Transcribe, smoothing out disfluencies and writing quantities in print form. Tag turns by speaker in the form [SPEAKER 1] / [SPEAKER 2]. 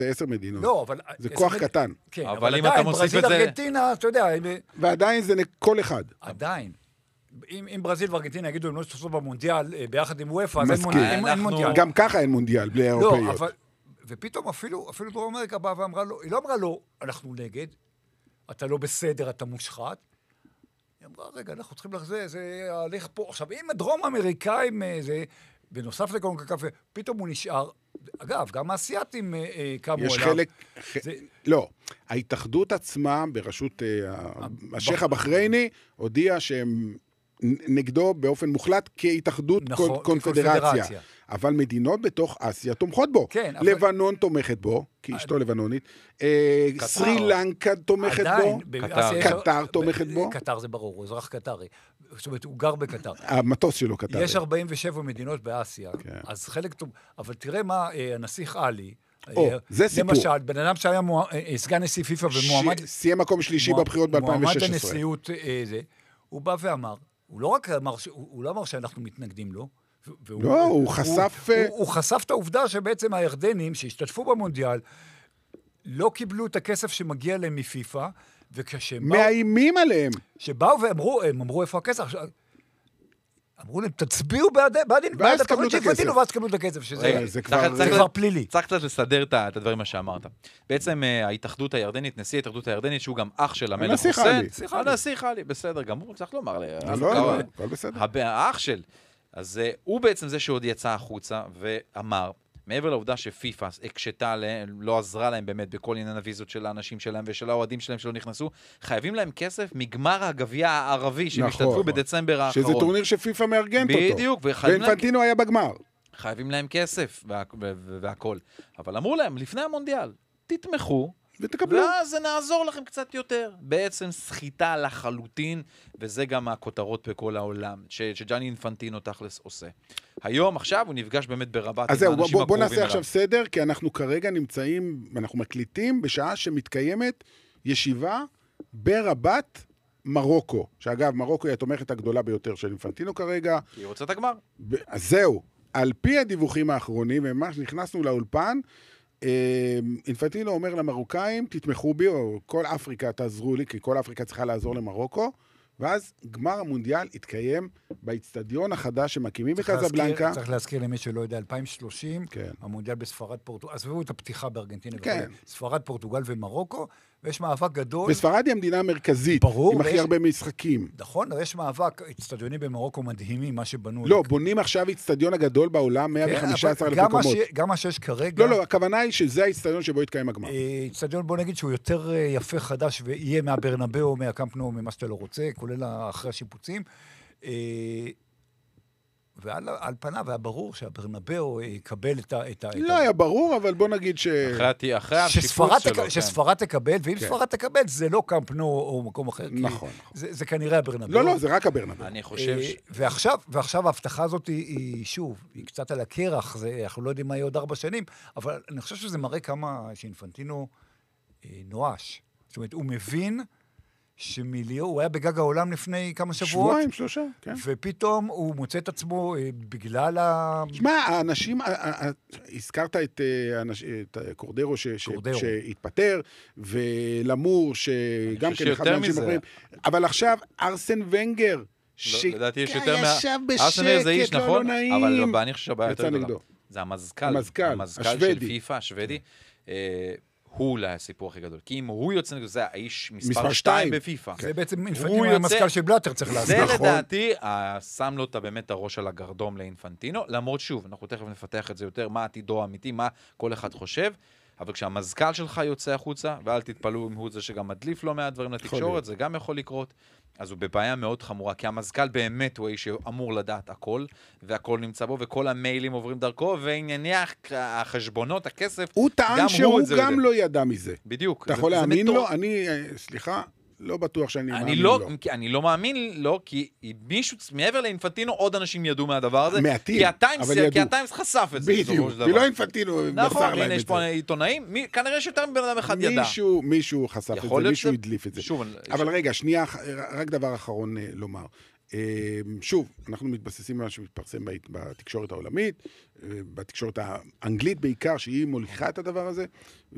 [SPEAKER 1] זה 10 מדינות.
[SPEAKER 2] לא, אבל...
[SPEAKER 1] זה כוח קטן.
[SPEAKER 2] כן,
[SPEAKER 3] אבל
[SPEAKER 2] אבל
[SPEAKER 3] אם אתה
[SPEAKER 2] עדיין,
[SPEAKER 3] מוסיף
[SPEAKER 2] ברזיל,
[SPEAKER 3] את זה-
[SPEAKER 2] ארגנטינה, אתה יודע...
[SPEAKER 1] ועדיין זה כל אחד.
[SPEAKER 2] עדיין. אם ברזיל וארגנטינה יגידו, הם לא ישתתפו במונדיאל ביחד עם וופא, אז
[SPEAKER 1] מסכים.
[SPEAKER 2] אין מונדיאל.
[SPEAKER 1] גם ככה אין מונדיאל בלי
[SPEAKER 2] לא,
[SPEAKER 1] האירופאיות.
[SPEAKER 2] אבל... ופתאום אפילו דרום אמריקה באה ואמרה לו, היא לא אמרה לו, אנחנו נגד, אתה לא בסדר, אתה מושחת. היא אמרה, רגע, אנחנו צריכים לחזור, זה הליך פה. עכשיו, אם הדרום אמריקאים, זה, בנוסף לקונקקף, פתאום הוא נשאר, אגב, גם האסייתים קמו עליו.
[SPEAKER 1] יש חלק...
[SPEAKER 2] זה...
[SPEAKER 1] לא, ההתאחדות עצמה, בראשות השייח הבחרייני, הודיעה שהם נגדו באופן מוחלט כהתאחדות קונפדרציה. אבל מדינות בתוך אסיה תומכות בו.
[SPEAKER 2] כן,
[SPEAKER 1] לבנון תומכת בו, כי אשתו לבנונית. סרי לנקה תומכת בו. קטר תומכת בו.
[SPEAKER 2] קטר זה ברור, הוא אזרח קטרי. זאת אומרת, הוא גר בקטר.
[SPEAKER 1] המטוס שלו קטרי.
[SPEAKER 2] יש 47 מדינות באסיה, אז חלק טוב. אבל תראה מה הנסיך עלי,
[SPEAKER 1] זה סיפור.
[SPEAKER 2] למשל, בן אדם שהיה סגן נשיא פיפ"א ומועמד...
[SPEAKER 1] סיים מקום שלישי בבחירות ב-2016.
[SPEAKER 2] מועמד הנשיאות, הוא בא ואמר, הוא לא רק אמר, הוא לא אמר שאנחנו מתנגדים לו,
[SPEAKER 1] לא, הוא חשף...
[SPEAKER 2] הוא חשף את העובדה שבעצם הירדנים שהשתתפו במונדיאל לא קיבלו את הכסף שמגיע להם מפיפ"א, וכשהם באו...
[SPEAKER 1] מאיימים עליהם.
[SPEAKER 2] שבאו ואמרו, הם אמרו איפה הכסף? אמרו להם, תצביעו בעד התוכנית שהפתינו, ואז תקבלו את הכסף, שזה כבר פלילי.
[SPEAKER 3] צריך קצת לסדר את הדברים מה שאמרת. בעצם ההתאחדות הירדנית, נשיא ההתאחדות הירדנית, שהוא גם אח של המלך חוסיין. הנסיך עלי, בסדר, גמור, צריך לומר.
[SPEAKER 1] לא, הכל בסדר.
[SPEAKER 3] האח של... אז הוא בעצם זה שעוד יצא החוצה ואמר, מעבר לעובדה שפיפ"א הקשתה להם, לא עזרה להם באמת בכל עניין הוויזות של האנשים שלהם ושל האוהדים שלהם שלא נכנסו, חייבים להם כסף מגמר הגביע הערבי שהם השתתפו בדצמבר האחרון.
[SPEAKER 1] שזה טורניר שפיפ"א מארגנת אותו.
[SPEAKER 3] בדיוק.
[SPEAKER 1] ואינפנטינו היה בגמר.
[SPEAKER 3] חייבים להם כסף והכל. אבל אמרו להם, לפני המונדיאל, תתמכו,
[SPEAKER 1] ותקבלו.
[SPEAKER 3] ואז נעזור לכם קצת יותר. בעצם סחיטה לחלוטין, וזה גם הכותרות בכל העולם, שג'אני אינפנטינו תכלס עושה. היום, עכשיו, הוא נפגש באמת ברבת עם האנשים הקרובים אליו.
[SPEAKER 1] בוא נעשה עכשיו סדר, כי אנחנו כרגע נמצאים, אנחנו מקליטים בשעה שמתקיימת ישיבה ברבת מרוקו. שאגב, מרוקו היא התומכת הגדולה ביותר של אינפנטינו כרגע.
[SPEAKER 3] היא רוצה את הגמר.
[SPEAKER 1] אז זהו. על פי הדיווחים האחרונים, ממש נכנסנו לאולפן, אינפנטינו אומר למרוקאים, תתמכו בי, או כל אפריקה תעזרו לי, כי כל אפריקה צריכה לעזור למרוקו, ואז גמר המונדיאל התקיים באצטדיון החדש שמקימים בקזבלנקה.
[SPEAKER 2] צריך להזכיר למי שלא יודע, 2030,
[SPEAKER 1] כן.
[SPEAKER 2] המונדיאל בספרד פורטוגל, עזבו את הפתיחה בארגנטינה,
[SPEAKER 1] כן.
[SPEAKER 2] ספרד, פורטוגל ומרוקו, ויש מאבק גדול.
[SPEAKER 1] וספרד היא המדינה המרכזית,
[SPEAKER 2] ברור,
[SPEAKER 1] עם הכי הרבה משחקים.
[SPEAKER 2] נכון, יש מאבק, אצטדיונים במרוקו מדהימים, מה שבנו.
[SPEAKER 1] לא, בונים עכשיו אצטדיון הגדול בעולם, 115,000 מקומות.
[SPEAKER 2] גם מה שיש כרגע...
[SPEAKER 1] לא, הכוונה היא שזה האצטדיון שבו יתקיים הגמר.
[SPEAKER 2] אצטדיון, בוא נגיד שהוא יותר יפה, חדש, ויהיה מהברנבאו, מהקמפ נו, ממה שאתה לא רוצה, כולל אחרי השיפוצים. ועל פניו היה ברור שהברנבאו יקבל את
[SPEAKER 1] לא היה ברור, אבל בוא נגיד
[SPEAKER 3] אחרי השיפוץ שלו.
[SPEAKER 2] שספרד תקבל, ואם ספרד תקבל, זה לא קמפ נו או מקום אחר.
[SPEAKER 1] נכון.
[SPEAKER 2] זה כנראה הברנבאו.
[SPEAKER 1] לא, זה רק הברנבאו.
[SPEAKER 3] אני חושב
[SPEAKER 2] ועכשיו ההבטחה הזאת היא שוב, היא קצת על הקרח, אנחנו לא יודעים מה יהיה עוד 4 שנים, אבל אני חושב שזה מראה כמה שאינפנטינו נואש. זאת אומרת, הוא מבין שמיליו, הוא היה בגג העולם לפני כמה שבועות.
[SPEAKER 1] 2-3, כן.
[SPEAKER 2] ופתאום הוא מוצא את עצמו בגלל
[SPEAKER 1] תשמע, האנשים, הזכרת את קורדרו שהתפטר, ולמור שגם כן אחד האנשים אחרים. אבל עכשיו, ארסן ונגר,
[SPEAKER 3] לדעתי יש יותר
[SPEAKER 1] שישב בשקט, לא נעים.
[SPEAKER 3] אבל אני חושב שהבעיה יותר גדולה. זה המזכ"ל של פיפ"א, השוודי. הוא אולי הסיפור הכי גדול. כי אם הוא יוצא נגדו, זה האיש מספר 2 בפיפ"א.
[SPEAKER 2] זה בעצם אינפנטינו המזכ"ל של בלאטר צריך לעשות.
[SPEAKER 3] זה לדעתי, שם לו באמת הראש על הגרדום לאינפנטינו, למרות שוב, אנחנו תכף נפתח את זה יותר, מה עתידו האמיתי, מה כל אחד חושב, אבל כשהמזכ"ל שלך יוצא החוצה, ואל תתפלאו אם הוא זה שגם מדליף לו מהדברים לתקשורת, זה גם יכול לקרות, אז הוא בבעיה מאוד חמורה, כי המזכ"ל באמת הוא האיש שאמור לדעת הכל, והכל נמצא בו, וכל המיילים עוברים דרכו, וענייני החשבונות, הכסף,
[SPEAKER 1] הוא טען שהוא גם לא ידע מזה.
[SPEAKER 3] בדיוק.
[SPEAKER 1] אתה יכול להאמין לו? אני, סליחה, לא בטוח שאני מאמין לו.
[SPEAKER 3] אני לא מאמין לו, כי מישהו, מעבר לאינפנטינו, עוד אנשים ידעו מהדבר הזה.
[SPEAKER 1] מעטים,
[SPEAKER 3] אבל ידעו. כי הטיימס חשף את זה.
[SPEAKER 1] בדיוק, ולא אינפנטינו מסר
[SPEAKER 3] נכון,
[SPEAKER 1] להם את זה.
[SPEAKER 3] הנה יש פה עיתונאים, כנראה שיותר מבן אדם אחד ידע.
[SPEAKER 1] מישהו חשף את זה, מישהו הדליף את זה. אבל רגע, שנייה, רק דבר אחרון לומר. שוב, אנחנו מתבססים על מה שמתפרסם בתקשורת העולמית, בתקשורת האנגלית בעיקר, שהיא מוליכה את הדבר הזה,